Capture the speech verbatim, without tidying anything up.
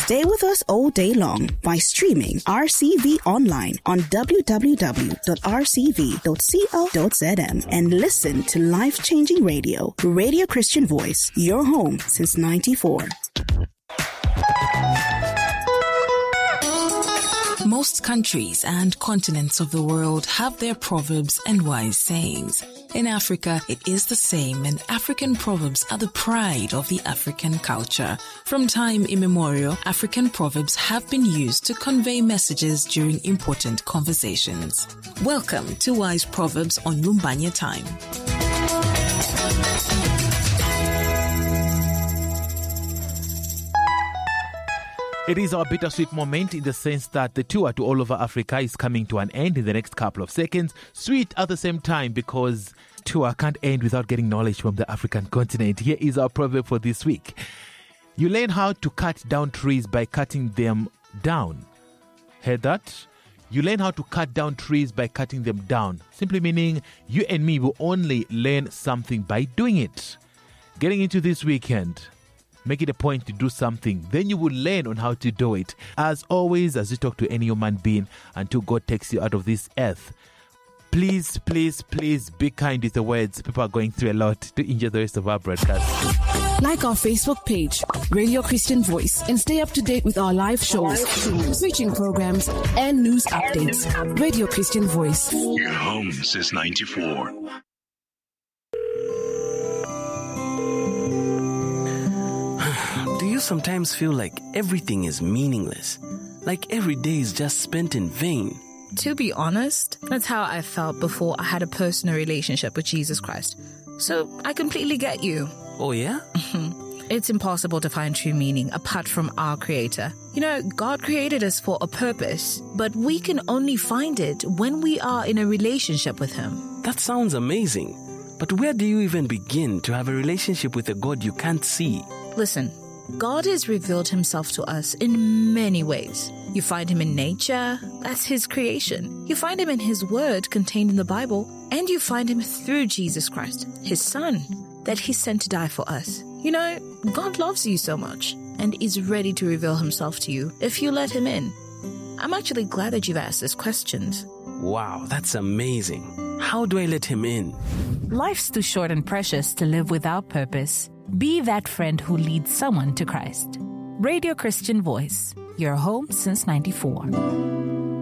Stay with us all day long by streaming R C V online on w w w dot r c v dot co dot z m and listen to life-changing radio. Radio Christian Voice, your home since ninety-four. Most countries and continents of the world have their proverbs and wise sayings. In Africa, it is the same, and African proverbs are the pride of the African culture. From time immemorial, African proverbs have been used to convey messages during important conversations. Welcome to Wise Proverbs on Lumbanya Time. It is our bittersweet moment in the sense that the tour to all over Africa is coming to an end in the next couple of seconds. Sweet at the same time because tour can't end without getting knowledge from the African continent. Here is our proverb for this week. You learn how to cut down trees by cutting them down. Heard that? You learn how to cut down trees by cutting them down. Simply meaning you and me will only learn something by doing it. Getting into this weekend, make it a point to do something. Then you will learn on how to do it. As always, as you talk to any human being until God takes you out of this earth, please, please, please be kind with the words. People are going through a lot. To enjoy the rest of our broadcast. Like our Facebook page, Radio Christian Voice, and stay up to date with our live shows, preaching programs, and news updates. Radio Christian Voice. Your home since ninety-four. Do you sometimes feel like everything is meaningless? Like every day is just spent in vain? To be honest, that's how I felt before I had a personal relationship with Jesus Christ. So I completely get you. Oh yeah? It's impossible to find true meaning apart from our Creator. You know, God created us for a purpose, but we can only find it when we are in a relationship with Him. That sounds amazing. But where do you even begin to have a relationship with a God you can't see? Listen, God has revealed Himself to us in many ways. You find Him in nature, that's His creation. You find Him in His Word contained in the Bible, and you find Him through Jesus Christ, His Son, that He sent to die for us. You know, God loves you so much and is ready to reveal Himself to you if you let Him in. I'm actually glad that you've asked these questions. Wow, that's amazing. How do I let Him in? Life's too short and precious to live without purpose. Be that friend who leads someone to Christ. Radio Christian Voice, your home since ninety-four.